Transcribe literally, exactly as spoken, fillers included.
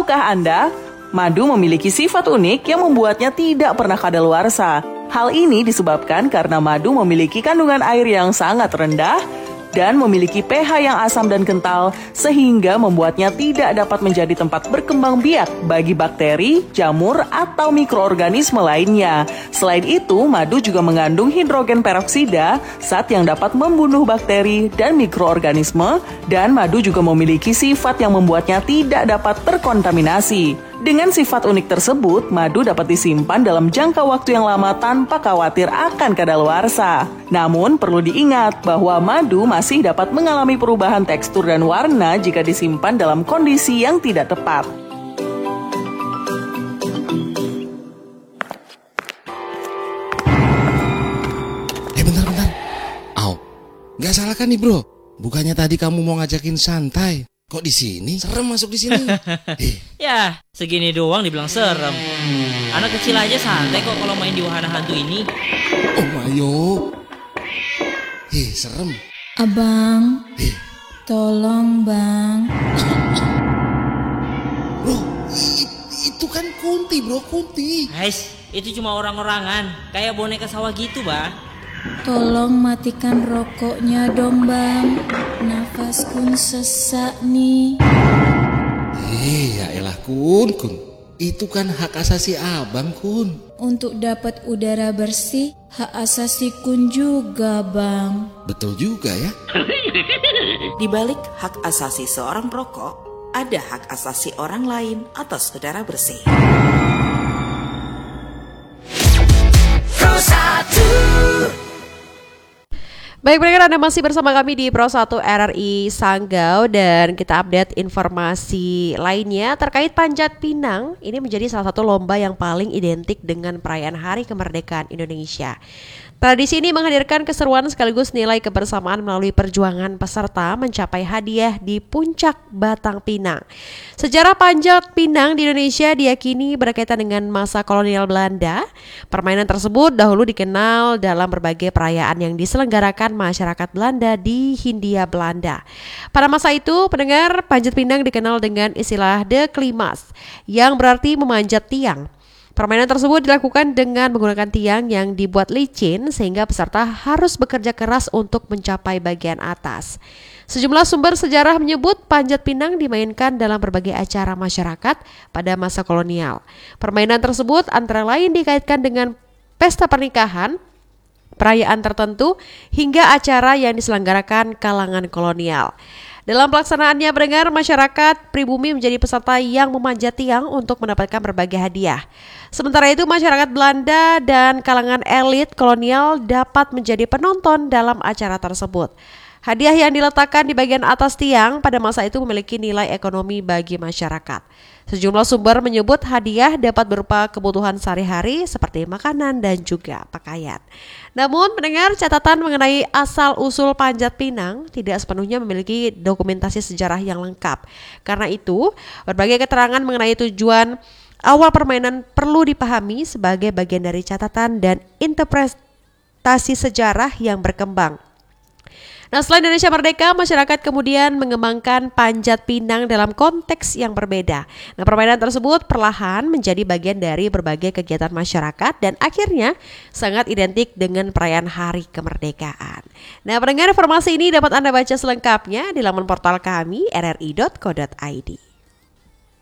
Tahukah Anda, madu memiliki sifat unik yang membuatnya tidak pernah kadaluarsa. Hal ini disebabkan karena madu memiliki kandungan air yang sangat rendah dan memiliki pH yang asam dan kental sehingga membuatnya tidak dapat menjadi tempat berkembang biak bagi bakteri, jamur, atau mikroorganisme lainnya. Selain itu, madu juga mengandung hidrogen peroksida, zat yang dapat membunuh bakteri dan mikroorganisme, dan madu juga memiliki sifat yang membuatnya tidak dapat terkontaminasi. Dengan sifat unik tersebut, madu dapat disimpan dalam jangka waktu yang lama tanpa khawatir akan kadaluarsa. Namun, perlu diingat bahwa madu masih dapat mengalami perubahan tekstur dan warna jika disimpan dalam kondisi yang tidak tepat. Eh bentar-bentar. Au, nggak salah kan nih bro? Bukannya tadi kamu mau ngajakin santai? Kok di sini? Serem masuk di sini. eh. Ya, segini doang dibilang serem. Anak kecil aja santai kok kalau main di wahana hantu ini. Oh ayo. Eh, serem. Abang, Eh. tolong bang. Bro, i- itu kan Kunti bro, Kunti. Guys, itu cuma orang-orangan, kayak boneka sawah gitu, bah. Tolong matikan rokoknya dong bang. Nafasku sesak nih. Eh, ya elah Kun, Kun. Itu kan hak asasi abang Kun. Untuk dapat udara bersih, hak asasi kun juga bang. Betul juga ya. Di balik hak asasi seorang perokok, ada hak asasi orang lain atas udara bersih. Baik pendengar, Anda masih bersama kami di Pro satu R R I Sanggau dan kita update informasi lainnya terkait Panjat Pinang. Ini menjadi salah satu lomba yang paling identik dengan perayaan Hari Kemerdekaan Indonesia. Tradisi ini menghadirkan keseruan sekaligus nilai kebersamaan melalui perjuangan peserta mencapai hadiah di puncak Batang Pinang. Sejarah Panjat Pinang di Indonesia diyakini berkaitan dengan masa kolonial Belanda. Permainan tersebut dahulu dikenal dalam berbagai perayaan yang diselenggarakan masyarakat Belanda di Hindia Belanda. Pada masa itu, pendengar, Panjat Pinang dikenal dengan istilah de klimas yang berarti memanjat tiang. Permainan tersebut dilakukan dengan menggunakan tiang yang dibuat licin sehingga peserta harus bekerja keras untuk mencapai bagian atas. Sejumlah sumber sejarah menyebut Panjat Pinang dimainkan dalam berbagai acara masyarakat pada masa kolonial. Permainan tersebut antara lain dikaitkan dengan pesta pernikahan, perayaan tertentu, hingga acara yang diselenggarakan kalangan kolonial. Dalam pelaksanaannya, pendengar, masyarakat pribumi menjadi peserta yang memanjat tiang untuk mendapatkan berbagai hadiah. Sementara itu, masyarakat Belanda dan kalangan elit kolonial dapat menjadi penonton dalam acara tersebut. Hadiah yang diletakkan di bagian atas tiang pada masa itu memiliki nilai ekonomi bagi masyarakat. Sejumlah sumber menyebut hadiah dapat berupa kebutuhan sehari-hari seperti makanan dan juga pakaian. Namun, pendengar, catatan mengenai asal-usul Panjat Pinang tidak sepenuhnya memiliki dokumentasi sejarah yang lengkap. Karena itu, berbagai keterangan mengenai tujuan awal permainan perlu dipahami sebagai bagian dari catatan dan interpretasi sejarah yang berkembang. Nah, setelah Indonesia merdeka, masyarakat kemudian mengembangkan Panjat Pinang dalam konteks yang berbeda. Nah, permainan tersebut perlahan menjadi bagian dari berbagai kegiatan masyarakat dan akhirnya sangat identik dengan perayaan Hari Kemerdekaan. Nah, pendengar, informasi ini dapat Anda baca selengkapnya di laman portal kami r r i dot co dot i d.